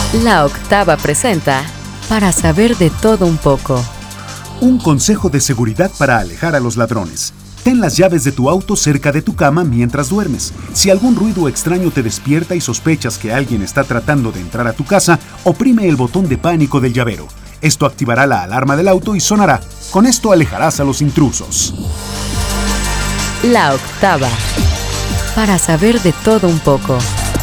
La Octava presenta Para saber de todo un poco. Un consejo de seguridad para alejar a los ladrones. Ten las llaves de tu auto cerca de tu cama mientras duermes. Si algún ruido extraño te despierta y sospechas que alguien está tratando de entrar a tu casa, oprime el botón de pánico del llavero. Esto activará la alarma del auto y sonará. Con esto alejarás a los intrusos. La Octava. Para saber de todo un poco.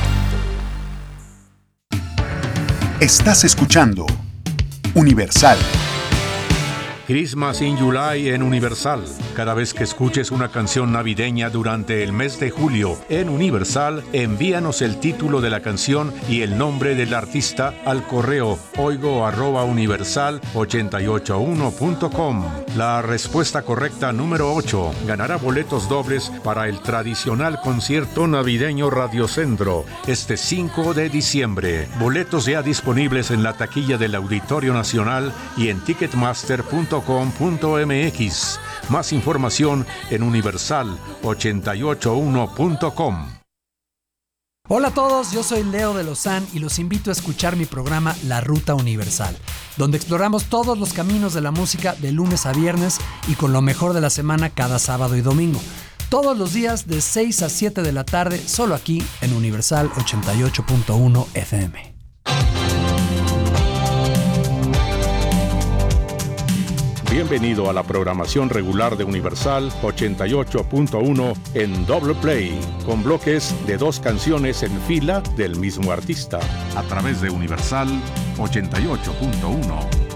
Estás escuchando Universal. Christmas in July en Universal. Cada vez que escuches una canción navideña durante el mes de julio en Universal, envíanos el título de la canción y el nombre del artista al correo oigo@universal881.com. La respuesta correcta número 8 ganará boletos dobles para el tradicional concierto navideño Radio Centro este 5 de diciembre. Boletos ya disponibles en la taquilla del Auditorio Nacional y en ticketmaster.com.mx. Más información en universal881.com. Hola a todos, yo soy Leo de Lozán y los invito a escuchar mi programa La Ruta Universal, donde exploramos todos los caminos de la música de lunes a viernes y con lo mejor de la semana cada sábado y domingo. Todos los días de 6 a 7 de la tarde, solo aquí en Universal 88.1 FM. Bienvenido a la programación regular de Universal 88.1 en Double Play, con bloques de 2 canciones en fila del mismo artista, a través de Universal 88.1.